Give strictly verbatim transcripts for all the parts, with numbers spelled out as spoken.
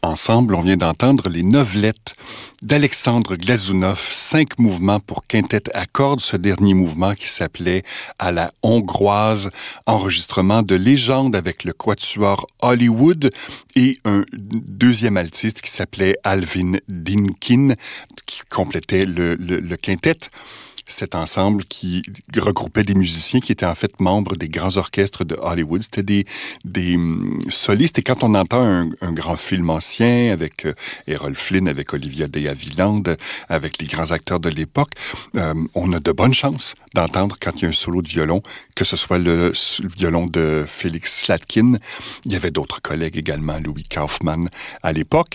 Ensemble, on vient d'entendre les Novelettes d'Alexandre Glazunov, cinq mouvements pour quintette à cordes, ce dernier mouvement qui s'appelait À la hongroise, enregistrement de légende avec le quatuor Hollywood et un deuxième altiste qui s'appelait Alvin Dinkin, qui complétait le, le, le quintet. Cet ensemble qui regroupait des musiciens qui étaient en fait membres des grands orchestres de Hollywood. C'était des, des um, solistes. Et quand on entend un, un grand film ancien avec euh, Errol Flynn, avec Olivia de Havilland, avec les grands acteurs de l'époque, euh, on a de bonnes chances d'entendre quand il y a un solo de violon, que ce soit le, le violon de Félix Slatkin. Il y avait d'autres collègues également, Louis Kaufmann à l'époque.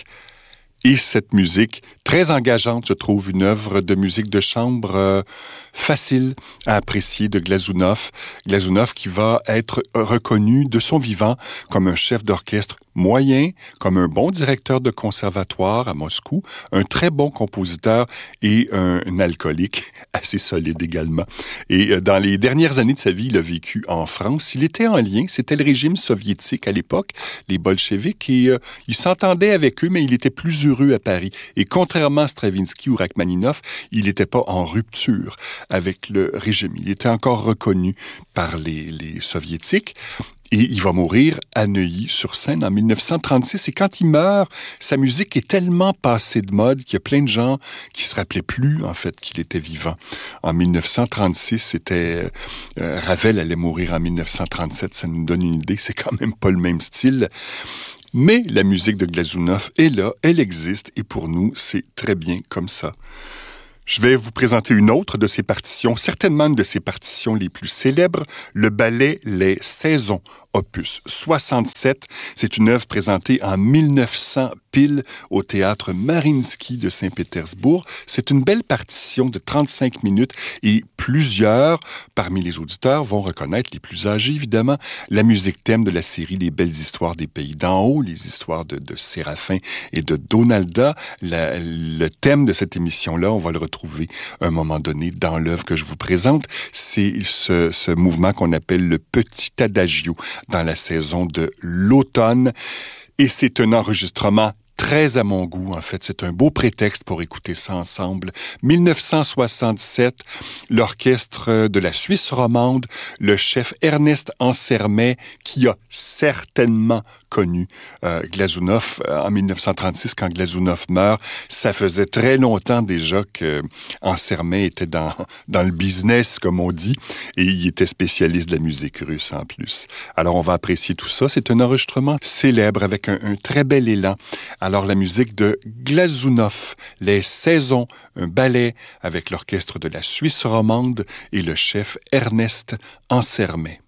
Et cette musique, très engageante, je trouve, une œuvre de musique de chambre euh, facile à apprécier de Glazunov. Glazunov qui va être reconnu de son vivant comme un chef d'orchestre moyen, comme un bon directeur de conservatoire à Moscou, un très bon compositeur et un, un alcoolique assez solide également. Et euh, dans les dernières années de sa vie, il a vécu en France. Il était en lien, c'était le régime soviétique à l'époque, les bolcheviks, et euh, il s'entendait avec eux, mais il était plus heureux à Paris. Et contrairement à Stravinsky ou Rachmaninoff, il n'était pas en rupture avec le régime. Il était encore reconnu par les, les soviétiques. Et il va mourir à Neuilly-sur-Seine en mille neuf cent trente-six. Et quand il meurt, sa musique est tellement passée de mode qu'il y a plein de gens qui se rappelaient plus, en fait, qu'il était vivant. En mille neuf cent trente-six, c'était... Euh, Ravel allait mourir en mille neuf cent trente-sept. Ça nous donne une idée. C'est quand même pas le même style. Mais la musique de Glazunov est là, elle existe. Et pour nous, c'est très bien comme ça. Je vais vous présenter une autre de ses partitions, certainement une de ses partitions les plus célèbres, le ballet Les Saisons, opus soixante-sept. C'est une œuvre présentée en mille neuf cents pile au théâtre Mariinsky de Saint-Pétersbourg. C'est une belle partition de trente-cinq minutes et plusieurs, parmi les auditeurs, vont reconnaître, les plus âgés évidemment, la musique thème de la série Les Belles Histoires des Pays d'en haut, les histoires de, de Séraphin et de Donalda. La, le thème de cette émission-là, on va le retrouver à un moment donné dans l'œuvre que je vous présente. C'est ce, ce mouvement qu'on appelle le Petit Adagio dans la saison de l'automne. Et c'est un enregistrement très à mon goût, en fait. C'est un beau prétexte pour écouter ça ensemble. mille neuf cent soixante-sept, l'orchestre de la Suisse romande, le chef Ernest Ansermet, qui a certainement connu euh, Glazunov euh, en mille neuf cent trente-six, quand Glazunov meurt. Ça faisait très longtemps déjà que Ansermet était dans, dans le business, comme on dit, et il était spécialiste de la musique russe en plus. Alors, on va apprécier tout ça. C'est un enregistrement célèbre avec un, un très bel élan. Alors, la musique de Glazunov, Les Saisons, un ballet avec l'orchestre de la Suisse romande et le chef Ernest Ansermet.